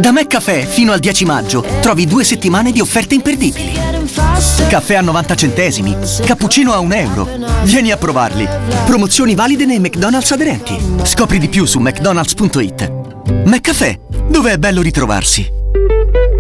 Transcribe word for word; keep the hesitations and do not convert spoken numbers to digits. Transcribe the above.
Da McCaffè fino al dieci maggio trovi due settimane di offerte imperdibili. Caffè a novanta centesimi, cappuccino a un euro. Vieni a provarli. Promozioni valide nei McDonald's aderenti. Scopri di più su mcdonalds punto it. McCaffè, dove è bello ritrovarsi.